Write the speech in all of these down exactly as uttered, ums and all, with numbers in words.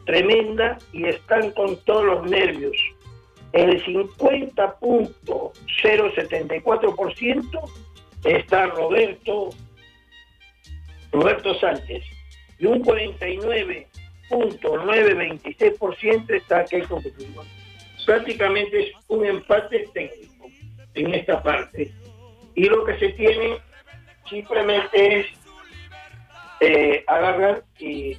tremenda y están con todos los nervios. El cincuenta punto cero setenta y cuatro por ciento está Roberto Roberto Sánchez y un cuarenta y nueve punto novecientos veintiséis por ciento está Keiko Fujimori. Prácticamente es un empate técnico en esta parte. Y lo que se tiene simplemente es eh, agarrar y,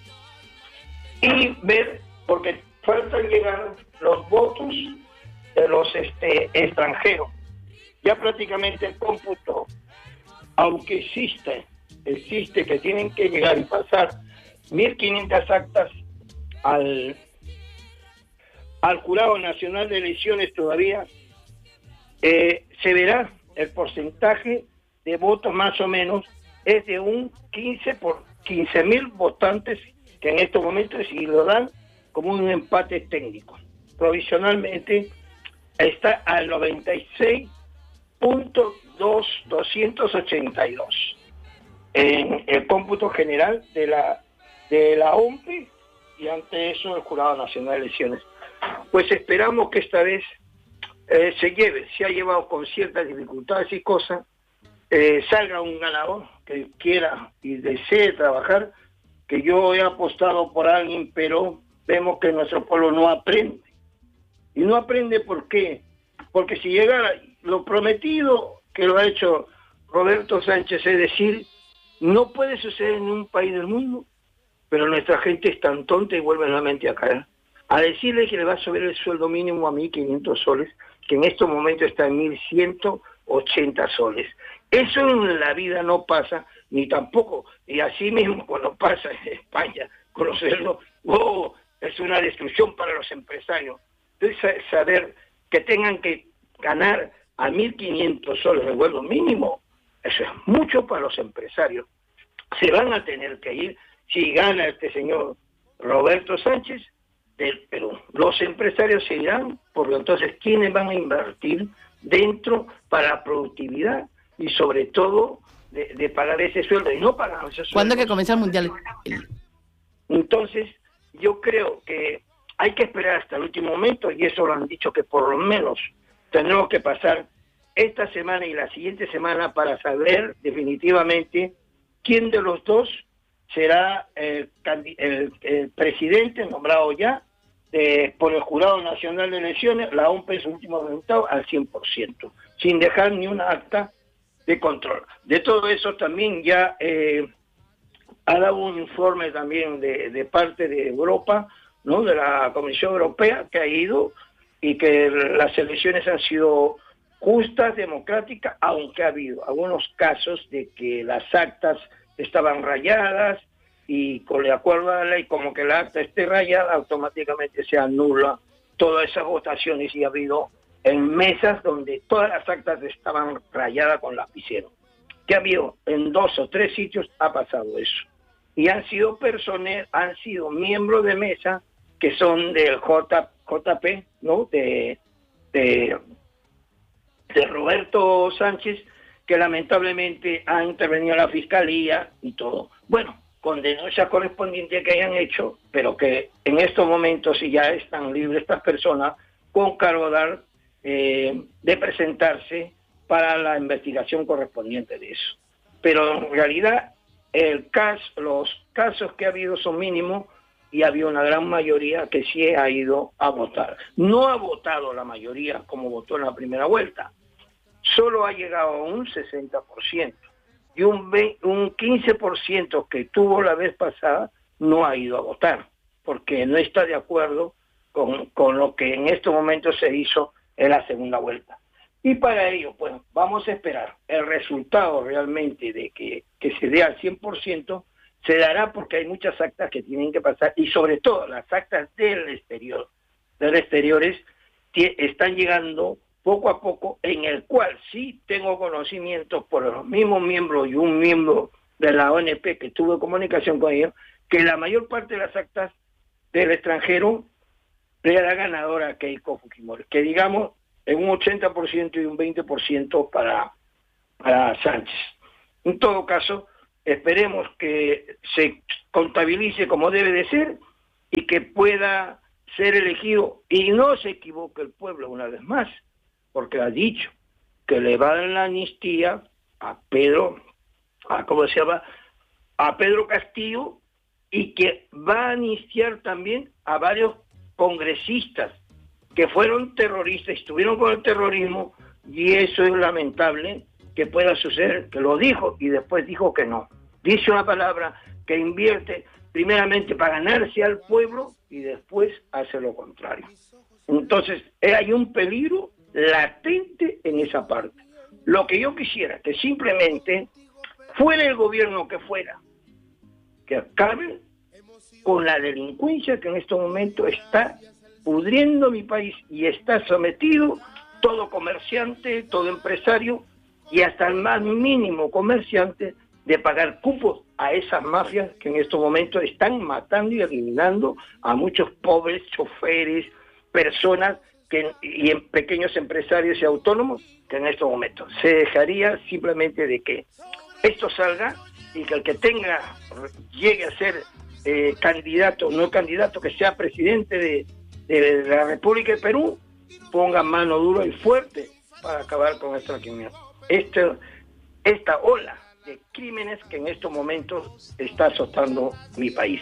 y ver, porque faltan llegar los votos de los este, extranjeros. Ya prácticamente el cómputo, aunque existe, existe que tienen que llegar y pasar mil quinientas actas al, al Jurado Nacional de Elecciones todavía, eh, se verá el porcentaje de votos más o menos es de un quince por quince mil votantes que en estos momentos si lo dan como un empate técnico. Provisionalmente está al noventa y seis punto doscientos ochenta y dos en el cómputo general de la de la O M P E y ante eso el Jurado Nacional de Elecciones. Pues esperamos que esta vez eh, se lleve, se ha llevado con ciertas dificultades y cosas, eh, salga un ganador que quiera y desee trabajar, que yo he apostado por alguien, pero vemos que nuestro pueblo no aprende. Y no aprende ¿por qué? Porque si llegara lo prometido que lo ha hecho Roberto Sánchez, es decir, no puede suceder en un país del mundo, pero nuestra gente es tan tonta y vuelve nuevamente a caer. A decirle que le va a subir el sueldo mínimo a mil quinientos soles, que en estos momentos está en mil ciento ochenta soles. Eso en la vida no pasa, ni tampoco, y así mismo cuando pasa en España, con los sueldos, oh, es una destrucción para los empresarios. Entonces, saber que tengan que ganar a mil quinientos soles el sueldo mínimo, eso es mucho para los empresarios. Se van a tener que ir si gana este señor Roberto Sánchez del Perú. Los empresarios se irán, porque entonces, ¿quiénes van a invertir dentro para la productividad y sobre todo de, de pagar ese sueldo? Y no pagan ese sueldo. ¿Cuándo que comienza el Mundial? Entonces, yo creo que hay que esperar hasta el último momento, y eso lo han dicho que por lo menos tendremos que pasar esta semana y la siguiente semana para saber definitivamente quién de los dos será el, el, el presidente nombrado ya de, por el Jurado Nacional de Elecciones, la O M P E, su último resultado, al cien por ciento, sin dejar ni una acta de control. De todo eso también ya eh, ha dado un informe también de, de parte de Europa, ¿no?, de la Comisión Europea, que ha ido y que las elecciones han sido justas, democráticas, aunque ha habido algunos casos de que las actas estaban rayadas y con de acuerdo a la ley, como que la acta esté rayada, automáticamente se anula todas esas votaciones, y ha habido en mesas donde todas las actas estaban rayadas con lapicero. Que ha habido en dos o tres sitios ha pasado eso. Y han sido personas, han sido miembros de mesa que son del J, JP, ¿no?, de, de, de Roberto Sánchez, que lamentablemente ha intervenido la Fiscalía y todo. Bueno, con denuncias correspondientes que hayan hecho, pero que en estos momentos, si ya están libres estas personas, con cargo de, eh, de presentarse para la investigación correspondiente de eso. Pero en realidad el caso, los casos que ha habido son mínimos, y había una gran mayoría que sí ha ido a votar. No ha votado la mayoría como votó en la primera vuelta, solo ha llegado a un sesenta por ciento, y un, un quince por ciento que tuvo la vez pasada no ha ido a votar, porque no está de acuerdo con, con lo que en estos momentos se hizo en la segunda vuelta. Y para ello, pues, vamos a esperar el resultado realmente de que, que se dé al cien por ciento. Se dará porque hay muchas actas que tienen que pasar, y sobre todo las actas del exterior, del exteriores, están llegando poco a poco, en el cual sí tengo conocimiento por los mismos miembros y un miembro de la O N P que tuve comunicación con ellos, que la mayor parte de las actas del extranjero le da ganadora a Keiko Fujimori, que digamos en un ochenta por ciento y un veinte por ciento para, para Sánchez. En todo caso, esperemos que se contabilice como debe de ser y que pueda ser elegido, y no se equivoque el pueblo una vez más, porque ha dicho que le va a dar la amnistía a Pedro, a ¿cómo se llama? A Pedro Castillo, y que va a amnistiar también a varios congresistas que fueron terroristas, estuvieron con el terrorismo, y eso es lamentable que pueda suceder, que lo dijo y después dijo que no. Dice una palabra que invierte primeramente para ganarse al pueblo y después hace lo contrario. Entonces, hay un peligro latente en esa parte. Lo que yo quisiera, que simplemente fuera el gobierno que fuera, que acabe con la delincuencia que en este momento está pudriendo mi país y está sometido todo comerciante, todo empresario y hasta el más mínimo comerciante de pagar cupos a esas mafias que en estos momentos están matando y eliminando a muchos pobres choferes, personas que, y en pequeños empresarios y autónomos que en estos momentos se dejaría simplemente de que esto salga y que el que tenga, llegue a ser eh, candidato, no candidato, que sea presidente de, de la República de Perú, ponga mano dura y fuerte para acabar con esta criminalidad. Este, esta ola de crímenes que en estos momentos está azotando mi país.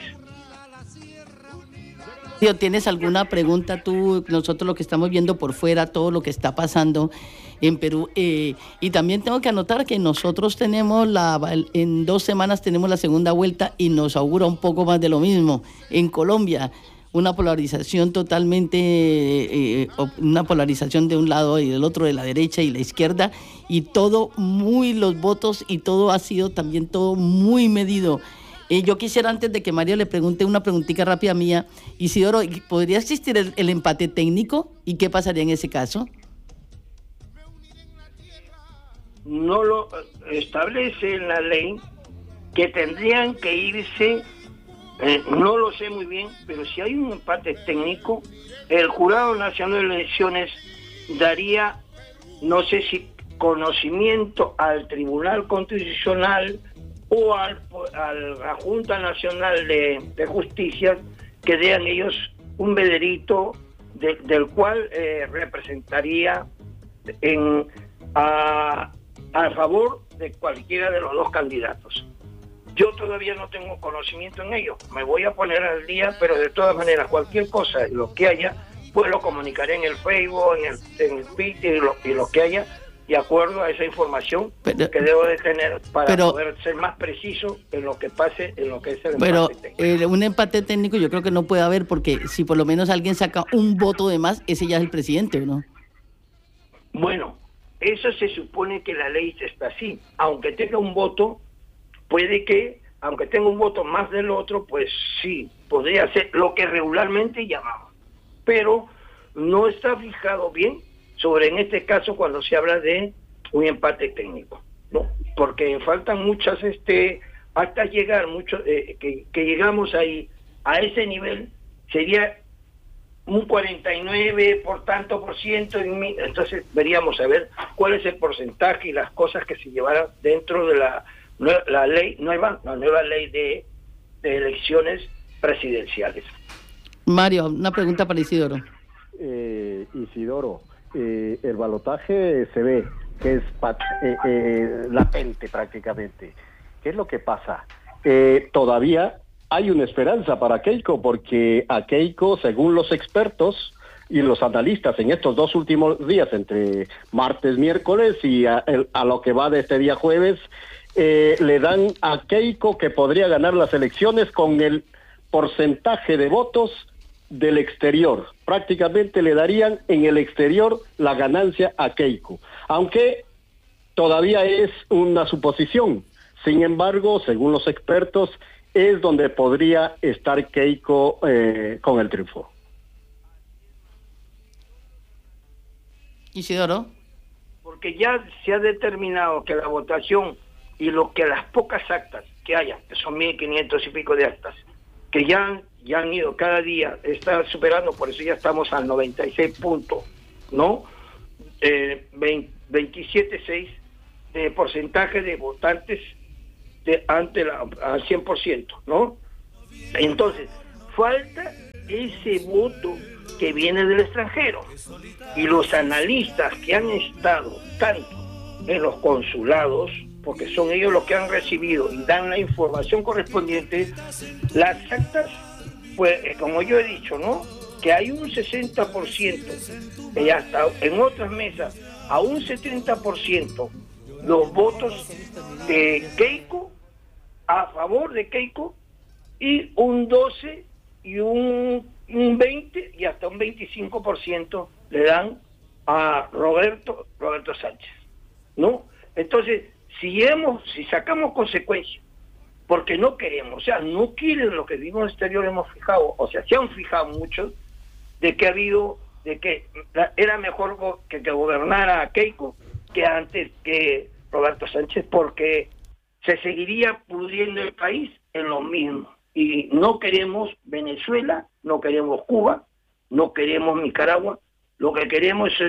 Tío, ¿tienes alguna pregunta tú? Nosotros lo que estamos viendo por fuera, todo lo que está pasando en Perú, eh, y también tengo que anotar que nosotros tenemos la, en dos semanas tenemos la segunda vuelta y nos augura un poco más de lo mismo. En Colombia, una polarización totalmente, eh, una polarización de un lado y del otro, de la derecha y la izquierda, y todo muy, los votos y todo ha sido también todo muy medido. Eh, yo quisiera, antes de que Mario le pregunte, una preguntita rápida mía, Isidoro, ¿podría existir el, el empate técnico? ¿Y qué pasaría en ese caso? No lo establece en la ley que tendrían que irse, eh, no lo sé muy bien, pero si hay un empate técnico, el Jurado Nacional de Elecciones daría, no sé si conocimiento al Tribunal Constitucional o al, a la Junta Nacional de, de Justicia, que den ellos un veredicto de, del cual eh, representaría en a, a favor de cualquiera de los dos candidatos. Yo todavía no tengo conocimiento en ello, me voy a poner al día, pero de todas maneras cualquier cosa, lo que haya, pues lo comunicaré en el Facebook, en el, en el Twitter y lo, y lo que haya, de acuerdo a esa información pero, que debo de tener para pero, poder ser más preciso en lo que pase, en lo que es el pero, empate técnico. Eh, un empate técnico yo creo que no puede haber, porque si por lo menos alguien saca un voto de más, ese ya es el presidente, ¿no? Bueno, eso se supone que la ley está así. Aunque tenga un voto, puede que, aunque tenga un voto más del otro, pues sí, podría ser lo que regularmente llamamos. Pero no está fijado bien sobre, en este caso, cuando se habla de un empate técnico, ¿no? Porque faltan muchas, este, hasta llegar, mucho, eh, que, que llegamos ahí, a ese nivel, sería un cuarenta y nueve por tanto por ciento, entonces veríamos a ver cuál es el porcentaje y las cosas que se llevaran dentro de la, la ley nueva, la nueva ley de, de elecciones presidenciales. Mario, una pregunta para Isidoro. Eh, Isidoro, eh, el balotaje se ve que es eh, eh, latente prácticamente. ¿Qué es lo que pasa? Eh, todavía hay una esperanza para Keiko, porque a Keiko, según los expertos y los analistas en estos dos últimos días, entre martes, miércoles y a, a lo que va de este día jueves, eh, le dan a Keiko que podría ganar las elecciones con el porcentaje de votos del exterior. Prácticamente le darían en el exterior la ganancia a Keiko, aunque todavía es una suposición. Sin embargo, según los expertos, es donde podría estar Keiko eh, con el triunfo. Isidoro. Porque ya se ha determinado que la votación y lo que las pocas actas que haya, que son mil quinientos y pico de actas, que ya han, ya han ido cada día, está superando, por eso ya estamos al noventa y seis puntos, ¿no? Eh, veintisiete punto seis de porcentaje de votantes de, ante la, al cien por ciento, ¿no? Entonces, falta ese voto que viene del extranjero. Y los analistas que han estado tanto en los consulados, porque son ellos los que han recibido y dan la información correspondiente, las actas, pues como yo he dicho, ¿no?, que hay un sesenta por ciento, y hasta en otras mesas, a un setenta por ciento los votos de Keiko, a favor de Keiko, y un doce y un, un veinte y hasta un veinticinco por ciento le dan a Roberto Roberto Sánchez, ¿no? Entonces, si hemos, si sacamos consecuencias, porque no queremos, o sea, no quieren lo que vimos en el exterior, hemos fijado, o sea, se han fijado muchos, de que ha habido, de que era mejor que, que gobernara Keiko que antes que Roberto Sánchez, porque se seguiría pudriendo el país en lo mismo. Y no queremos Venezuela, no queremos Cuba, no queremos Nicaragua, lo que queremos es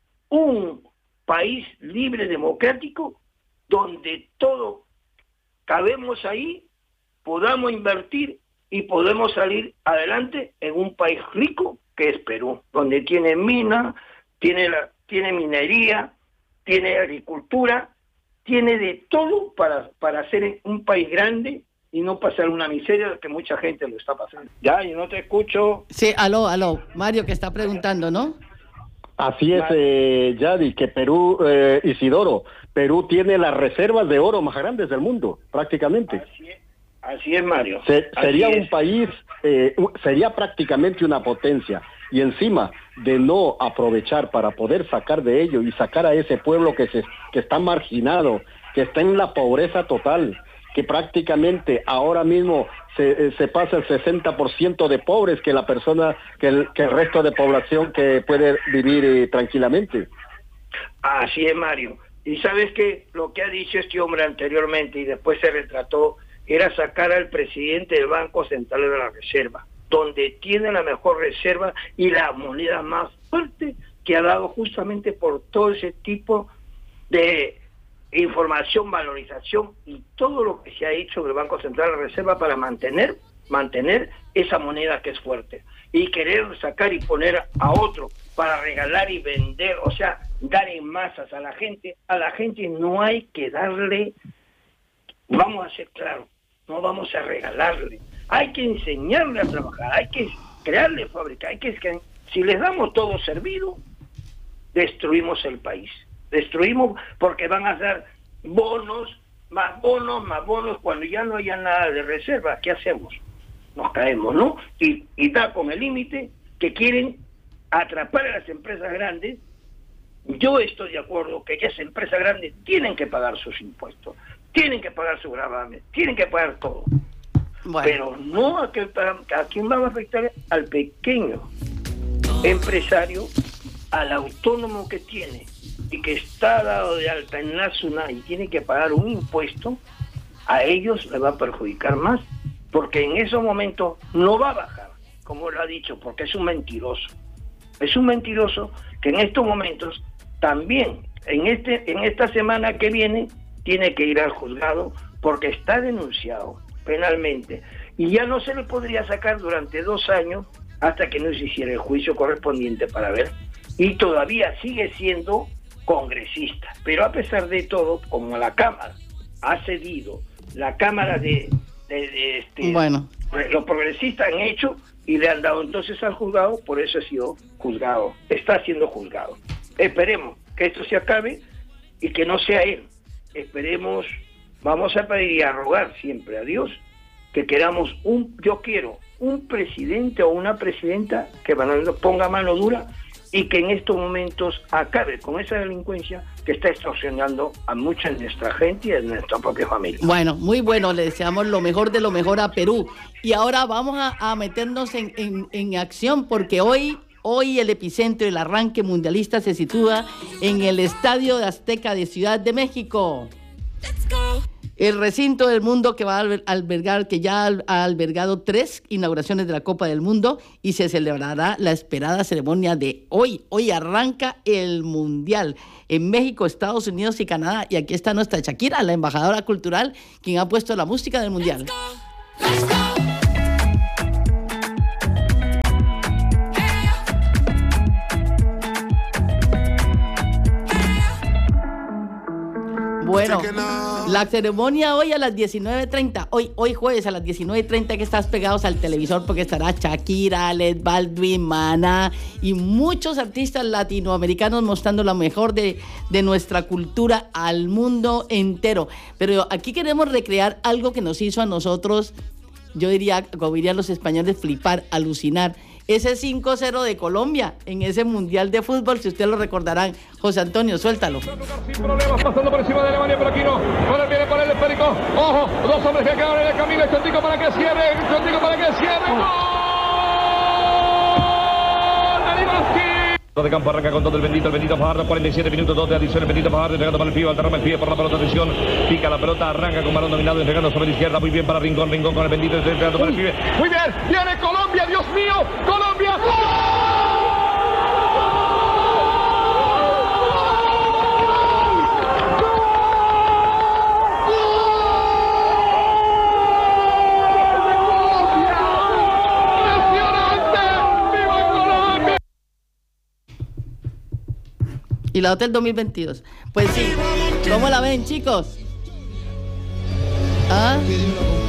un país libre, democrático, donde todo cabemos ahí, podamos invertir y podemos salir adelante en un país rico que es Perú, donde tiene mina, tiene la, tiene minería, tiene agricultura, tiene de todo para, para ser un país grande y no pasar una miseria que mucha gente lo está pasando. Ya, yo no te escucho. Sí, aló, aló, Mario que está preguntando, ¿no? Así es, eh, Yadi, que Perú, eh, Isidoro, Perú tiene las reservas de oro más grandes del mundo, prácticamente. Así es, así es Mario. Se, así sería es. un país, eh, sería prácticamente una potencia. Y encima de no aprovechar para poder sacar de ello y sacar a ese pueblo que, se, que está marginado, que está en la pobreza total, que prácticamente ahora mismo se, se pasa el sesenta por ciento de pobres que la persona, que el, que el resto de población que puede vivir eh, tranquilamente. Así es, Mario. Y sabes que lo que ha dicho este hombre anteriormente y después se retrató era sacar al presidente del Banco Central de la Reserva, donde tiene la mejor reserva y la moneda más fuerte que ha dado justamente por todo ese tipo de información, valorización y todo lo que se ha hecho del Banco Central de la Reserva para mantener mantener esa moneda que es fuerte. Y querer sacar y poner a otro para regalar y vender, o sea, dar en masas a la gente, a la gente no hay que darle, vamos a ser claros, no vamos a regalarle, hay que enseñarle a trabajar, hay que crearle fábrica, hay que, si les damos todo servido, destruimos el país, destruimos porque van a dar bonos, más bonos, más bonos, cuando ya no haya nada de reserva, ¿qué hacemos? Nos caemos, ¿no? Y, y da con el límite que quieren atrapar a las empresas grandes. Yo estoy de acuerdo que esas empresas grandes tienen que pagar sus impuestos, tienen que pagar su gravamen, tienen que pagar todo. Bueno. Pero no a, que, a, a quién va a afectar al pequeño empresario, al autónomo que tiene y que está dado de alta en la SUNAT y tiene que pagar un impuesto, a ellos les va a perjudicar más, porque en esos momentos no va a bajar, como lo ha dicho, porque es un mentiroso. Es un mentiroso que en estos momentos también, en este en esta semana que viene, tiene que ir al juzgado porque está denunciado penalmente. Y ya no se le podría sacar durante dos años hasta que no se hiciera el juicio correspondiente para ver. Y todavía sigue siendo congresista. Pero a pesar de todo, como la Cámara ha cedido, la Cámara de, de, de este, bueno. los progresistas han hecho y le han dado entonces al juzgado, por eso ha sido juzgado, está siendo juzgado. Esperemos que esto se acabe y que no sea él. Esperemos, vamos a pedir y a rogar siempre a Dios que queramos un, yo quiero un presidente o una presidenta que ponga mano dura y que en estos momentos acabe con esa delincuencia que está extorsionando a mucha de nuestra gente y de nuestra propia familia. Bueno, muy bueno, le deseamos lo mejor de lo mejor a Perú. Y ahora vamos a, a meternos en, en, en acción, porque hoy, hoy el epicentro, el arranque mundialista se sitúa en el Estadio de Azteca de Ciudad de México. Let's go. El recinto del mundo que va a albergar, que ya ha albergado tres inauguraciones de la Copa del Mundo y se celebrará la esperada ceremonia de hoy. Hoy arranca el Mundial en México, Estados Unidos y Canadá. Y aquí está nuestra Shakira, la embajadora cultural, quien ha puesto la música del Mundial. Let's go, let's go. Bueno, la ceremonia hoy a las diecinueve treinta, hoy, hoy jueves a las diecinueve treinta que estás pegados al televisor porque estará Shakira, Alec Baldwin, Maná y muchos artistas latinoamericanos mostrando lo mejor de, de nuestra cultura al mundo entero. Pero aquí queremos recrear algo que nos hizo a nosotros, yo diría, como dirían los españoles, flipar, alucinar. Ese cinco cero de Colombia en ese Mundial de Fútbol, si ustedes lo recordarán. José Antonio, suéltalo. Sin problemas, pasando por encima de Alemania, pero aquí no. Ahora viene por el esférico. Ojo, dos hombres que quedan en el camino. Chontico para que cierre. Chontico para que cierre. ¡Gol! ¡De Livansky! De campo arranca con todo el bendito, el bendito Fajardo, cuarenta y siete minutos, dos de adición, el bendito Fajardo entregando para el pibe, alterrama el pie por la pelota, atención, pica la pelota, arranca con balón dominado, entregando sobre la izquierda, muy bien para Rincón, Rincón con el bendito, entregando para el pibe, muy bien, viene Colombia, Dios mío, Colombia, Y la otra el dos mil veintidós. Pues sí, ¿cómo la ven, chicos? ¿Ah?